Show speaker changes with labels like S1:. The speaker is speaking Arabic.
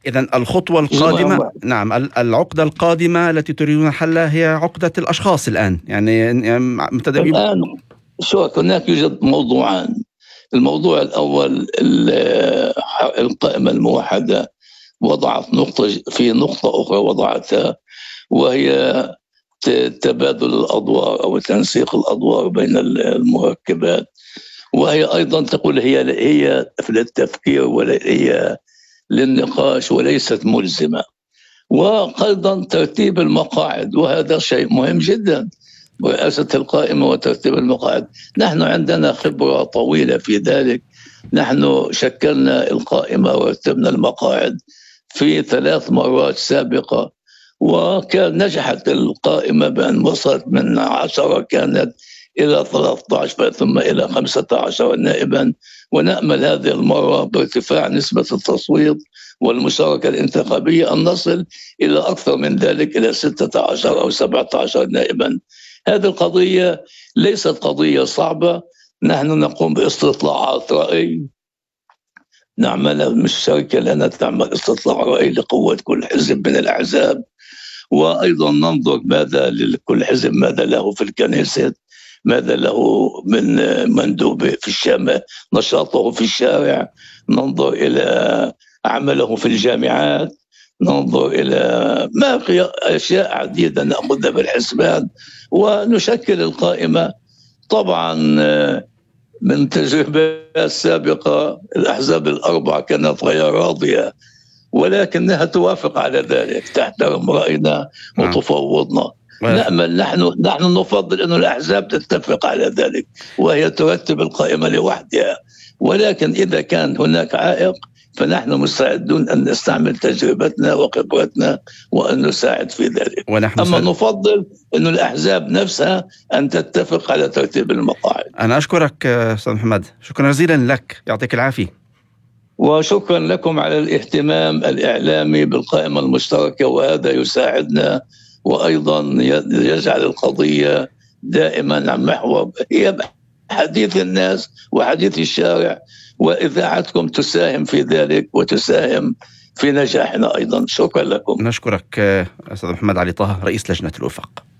S1: إذن الخطوة القادمة، نعم، العقدة القادمة التي تريدون حلها هي عقدة الأشخاص الآن، يعني
S2: الآن هناك يوجد موضوعان. الموضوع الأول، القائمة الموحدة وضعت نقطة أخرى وضعتها، وهي تبادل الأدوار أو تنسيق الأدوار بين المركبات، وهي أيضا تقول هي في التفكير وهي للنقاش وليست ملزمة. وأيضا ترتيب المقاعد، وهذا شيء مهم جدا، رئاسة القائمة وترتيب المقاعد. نحن عندنا خبرة طويلة في ذلك، نحن شكلنا القائمة ورتبنا المقاعد في 3 مرات سابقة، وكان نجحت القائمة بأن وصلت من 10 كانت إلى 13 ثم إلى 15 نائبا، ونأمل هذه المرة بارتفاع نسبة التصويت والمشاركة الانتخابية أن نصل إلى أكثر من ذلك، إلى 16 أو 17 نائبا. هذه القضية ليست قضية صعبة، نحن نقوم باستطلاعات رأي، نعمل مش شركة لنا تعمل استطلاع رأي لقوة كل حزب من الأحزاب، وأيضا ننظر ماذا لكل حزب، ماذا له في الكنيسة، ماذا له من مندوب في الشام، نشاطه في الشارع، ننظر إلى عمله في الجامعات، ننظر إلى ما في أشياء عديدة نأخذها بالحسبان ونشكل القائمة. طبعا من تجربة سابقة الأحزاب ال4 كانت غير راضية، ولكنها توافق على ذلك، تحترم رأينا وتفوضنا. نأمل، نحن نفضل أن الأحزاب تتفق على ذلك وهي ترتب القائمة لوحدها، ولكن إذا كان هناك عائق فنحن مستعدون أن نستعمل تجربتنا وخبرتنا وأن نساعد في ذلك. أما نفضل أن الأحزاب نفسها أن تتفق على ترتيب المقاعد.
S1: أنا أشكرك أستاذ محمد، شكرا جزيلا لك، يعطيك العافية.
S2: وشكرا لكم على الاهتمام الإعلامي بالقائمة المشتركة، وهذا يساعدنا وأيضا يجعل القضية دائما عن محور هي حديث الناس وحديث الشارع، وإذاعتكم تساهم في ذلك وتساهم في نجاحنا أيضا. شكرا لكم.
S1: نشكرك أستاذ محمد علي طه، رئيس لجنة الوفاق.